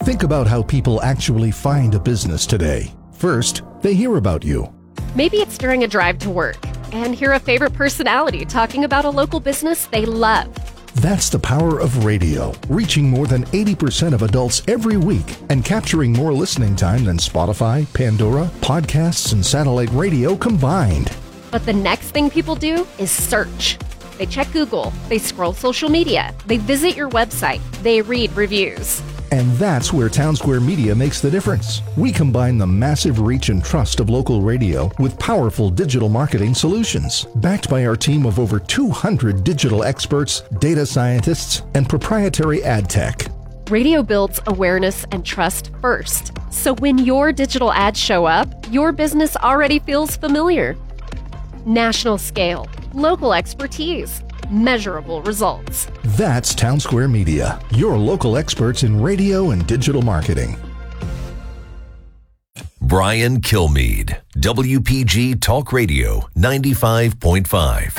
Think about how people actually find a business today. First, they hear about you. Maybe it's during a drive to work and hear a favorite personality talking about a local business they love. That's the power of radio, reaching more than 80% of adults every week and capturing more listening time than Spotify, Pandora, podcasts, and satellite radio combined. But the next thing people do is search. They check Google, they scroll social media, they visit your website, they read reviews. And that's where Townsquare Media makes the difference. We combine the massive reach and trust of local radio with powerful digital marketing solutions, backed by our team of over 200 digital experts, data scientists, and proprietary ad tech. Radio builds awareness and trust first. So when your digital ads show up, your business already feels familiar. National scale, local expertise, measurable results. That's Townsquare Media, your local experts in radio and digital marketing. Brian Kilmeade, WPG Talk Radio 95.5.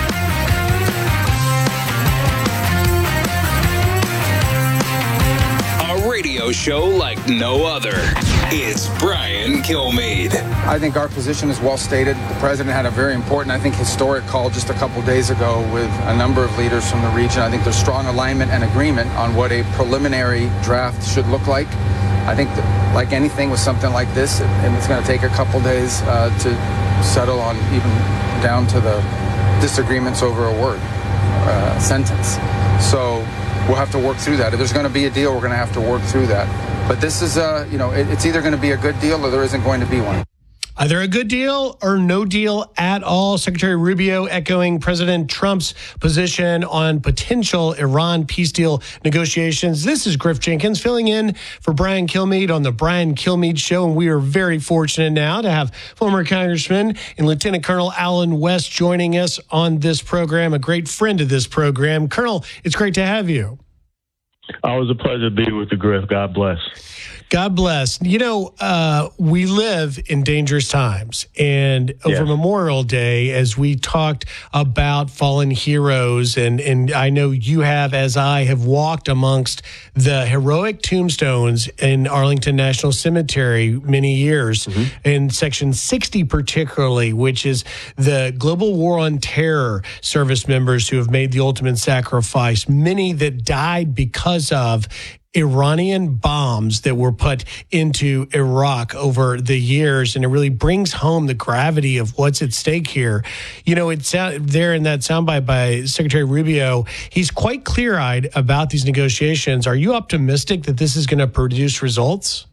A radio show like no other. It's Brian Kilmeade. I think our position is well stated. The president had a very important, I think, historic call just a couple days ago with a number of leaders from the region. I think there's strong alignment and agreement on what a preliminary draft should look like. I think that, like anything with something like this, and it's going to take a couple days to settle on, even down to the disagreements over a word, sentence. So we'll have to work through that. If there's going to be a deal, we're going to have to work through that. But this is, it's either going to be a good deal or there isn't going to be one. Either a good deal or no deal at all. Secretary Rubio echoing President Trump's position on potential Iran peace deal negotiations. This is Griff Jenkins filling in for Brian Kilmeade on the Brian Kilmeade Show. And we are very fortunate now to have former Congressman and Lieutenant Colonel Allen West joining us on this program, a great friend of this program. Colonel, it's great to have you. Always a pleasure to be with you, Griff. God bless. God bless. You know, we live in dangerous times. And over Memorial Day, as we talked about fallen heroes, and I know you have, as I have walked amongst the heroic tombstones in Arlington National Cemetery many years, in Section 60 particularly, which is the Global War on Terror service members who have made the ultimate sacrifice, many that died because of Iranian bombs that were put into Iraq over the years, and it really brings home the gravity of what's at stake here. You know, it's there in that soundbite by Secretary Rubio. He's quite clear-eyed about these negotiations. Are you optimistic that this is going to produce results?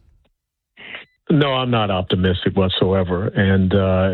No, I'm not optimistic whatsoever. And,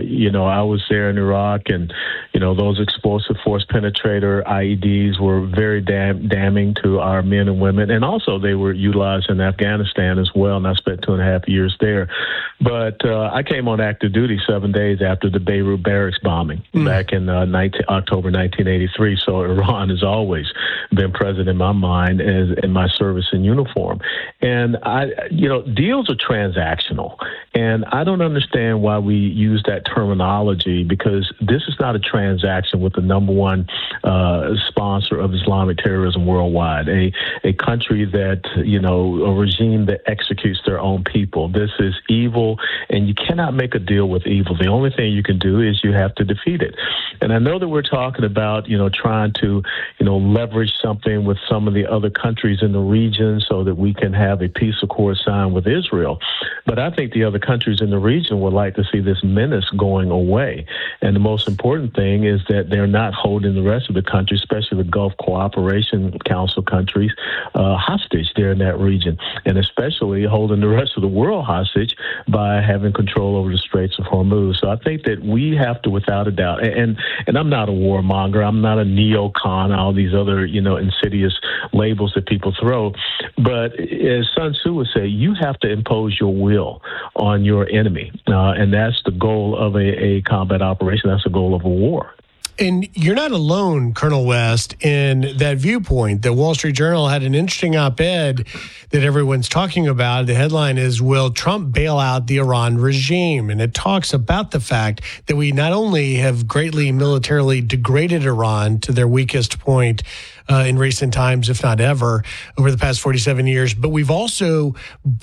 I was there in Iraq, and, those explosive force penetrator IEDs were very damning to our men and women. And also they were utilized in Afghanistan as well. And I spent 2.5 years there. But I came on active duty 7 days after the Beirut barracks bombing back in October 1983. So Iran has always been present in my mind as in my service in uniform. And deals are transactional. And I don't understand why we use that terminology, because this is not a transaction with the number one sponsor of Islamic terrorism worldwide, a country that, a regime that executes their own people. This is evil, and you cannot make a deal with evil. The only thing you can do is you have to defeat it. And I know that we're talking about, trying to, leverage something with some of the other countries in the region so that we can have a peace accord signed with Israel. But I think the other countries in the region would like to see this menace going away. And the most important thing is that they're not holding the rest of the country, especially the Gulf Cooperation Council countries, hostage there in that region, and especially holding the rest of the world hostage by having control over the Straits of Hormuz. So I think that we have to, without a doubt, and I'm not a warmonger, I'm not a neocon, all these other, insidious labels that people throw, but as Sun Tzu would say, you have to impose your will on your enemy, and that's the goal of a combat operation. That's the goal of a war. And you're not alone, Colonel West, in that viewpoint. The Wall Street Journal had an interesting op-ed that everyone's talking about. The headline is, "Will Trump bail out the Iran regime?" And it talks about the fact that we not only have greatly militarily degraded Iran to their weakest point in recent times, if not ever, over the past 47 years, but we've also